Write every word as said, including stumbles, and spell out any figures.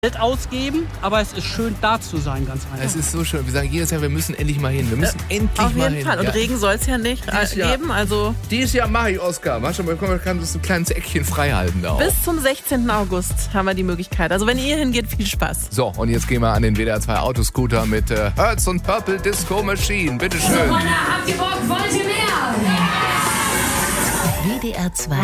Geld ausgeben, aber es ist schön, da zu sein, ganz einfach. Es ist so schön. Wir sagen jedes Jahr, wir müssen endlich mal hin. Wir müssen äh, endlich auf mal hin. Auf jeden Fall. Und ja. Regen soll es ja nicht Dieses Jahr, geben. Also dieses Jahr mache ich Oscar. Mach schon mal, komm, kannst du so ein kleines Eckchen frei halten da auch. Bis zum sechzehnten August haben wir die Möglichkeit. Also wenn ihr hingeht, viel Spaß. So, und jetzt gehen wir an den W D R zwei Autoscooter mit äh, Hertz und Purple Disco Machine. Bitteschön. Habt ihr Bock? Wollt ihr mehr? W D R zwei